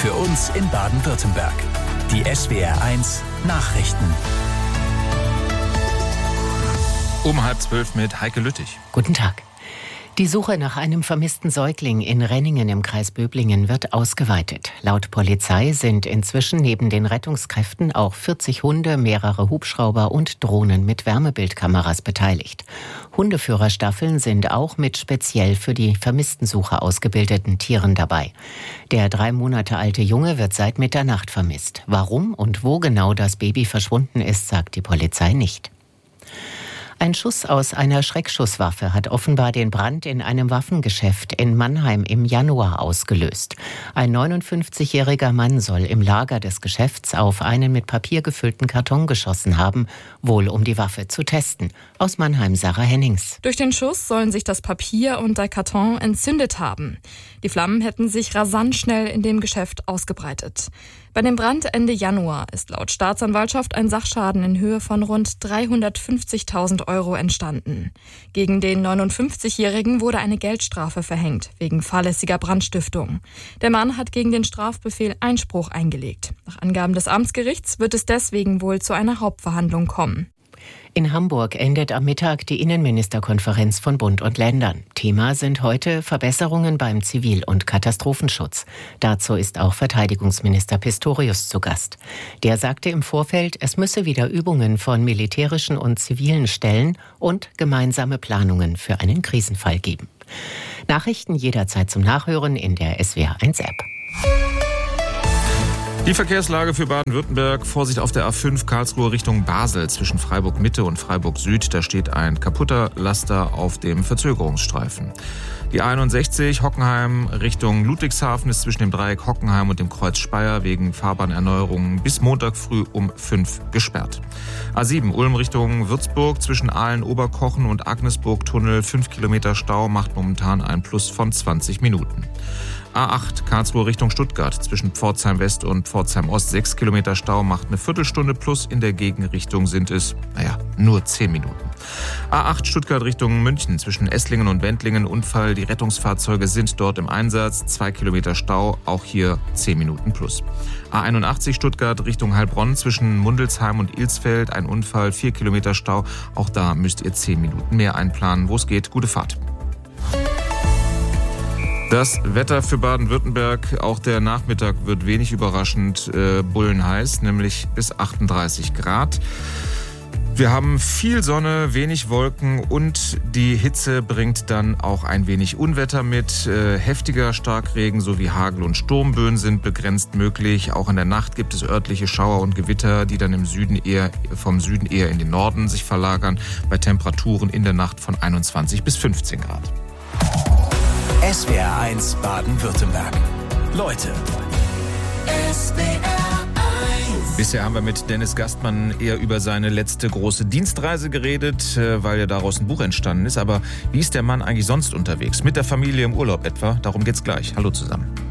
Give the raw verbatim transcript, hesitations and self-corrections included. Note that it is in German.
für uns in Baden-Württemberg. Die S W R eins Nachrichten. Um halb zwölf mit Heike Lüttich. Guten Tag. Die Suche nach einem vermissten Säugling in Renningen im Kreis Böblingen wird ausgeweitet. Laut Polizei sind inzwischen neben den Rettungskräften auch vierzig Hunde, mehrere Hubschrauber und Drohnen mit Wärmebildkameras beteiligt. Hundeführerstaffeln sind auch mit speziell für die Vermisstensuche ausgebildeten Tieren dabei. Der drei Monate alte Junge wird seit Mitternacht vermisst. Warum und wo genau das Baby verschwunden ist, sagt die Polizei nicht. Ein Schuss aus einer Schreckschusswaffe hat offenbar den Brand in einem Waffengeschäft in Mannheim im Januar ausgelöst. Ein neunundfünfzigjähriger Mann soll im Lager des Geschäfts auf einen mit Papier gefüllten Karton geschossen haben, wohl um die Waffe zu testen. Aus Mannheim Sarah Hennings. Durch den Schuss sollen sich das Papier und der Karton entzündet haben. Die Flammen hätten sich rasant schnell in dem Geschäft ausgebreitet. Bei dem Brand Ende Januar ist laut Staatsanwaltschaft ein Sachschaden in Höhe von rund dreihundertfünfzigtausend Euro entstanden. Gegen den neunundfünfzigjährigen wurde eine Geldstrafe verhängt, wegen fahrlässiger Brandstiftung. Der Mann hat gegen den Strafbefehl Einspruch eingelegt. Nach Angaben des Amtsgerichts wird es deswegen wohl zu einer Hauptverhandlung kommen. In Hamburg endet am Mittag die Innenministerkonferenz von Bund und Ländern. Thema sind heute Verbesserungen beim Zivil- und Katastrophenschutz. Dazu ist auch Verteidigungsminister Pistorius zu Gast. Der sagte im Vorfeld, es müsse wieder Übungen von militärischen und zivilen Stellen und gemeinsame Planungen für einen Krisenfall geben. Nachrichten jederzeit zum Nachhören in der S W R eins App. Die Verkehrslage für Baden-Württemberg. Vorsicht auf der A fünf Karlsruhe Richtung Basel zwischen Freiburg Mitte und Freiburg Süd. Da steht ein kaputter Laster auf dem Verzögerungsstreifen. Die A einundsechzig Hockenheim Richtung Ludwigshafen ist zwischen dem Dreieck Hockenheim und dem Kreuz Speyer wegen Fahrbahnerneuerungen bis Montag früh um fünf gesperrt. A sieben Ulm Richtung Würzburg zwischen Aalen-Oberkochen und Agnesburg-Tunnel. fünf Kilometer Stau macht momentan ein Plus von zwanzig Minuten. A acht Karlsruhe Richtung Stuttgart zwischen Pforzheim West und Pforzheim Ost. sechs Kilometer Stau macht eine Viertelstunde plus. In der Gegenrichtung sind es, naja, nur zehn Minuten. A acht Stuttgart Richtung München zwischen Esslingen und Wendlingen. Unfall, die Rettungsfahrzeuge sind dort im Einsatz. zwei Kilometer Stau, auch hier zehn Minuten plus. A einundachtzig Stuttgart Richtung Heilbronn zwischen Mundelsheim und Ilsfeld. Ein Unfall, vier Kilometer Stau. Auch da müsst ihr zehn Minuten mehr einplanen. Wo es geht, gute Fahrt. Das Wetter für Baden-Württemberg, auch der Nachmittag wird wenig überraschend äh, bullenheiß, nämlich bis achtunddreißig Grad. Wir haben viel Sonne, wenig Wolken und die Hitze bringt dann auch ein wenig Unwetter mit. Äh, heftiger Starkregen sowie Hagel- und Sturmböen sind begrenzt möglich. Auch in der Nacht gibt es örtliche Schauer und Gewitter, die dann im Süden eher, vom Süden eher in den Norden sich verlagern, bei Temperaturen in der Nacht von einundzwanzig bis fünfzehn Grad. S W R eins Baden-Württemberg. Leute. S W R eins. Bisher haben wir mit Dennis Gastmann eher über seine letzte große Dienstreise geredet, weil ja daraus ein Buch entstanden ist. Aber wie ist der Mann eigentlich sonst unterwegs? Mit der Familie im Urlaub etwa? Darum geht's gleich. Hallo zusammen.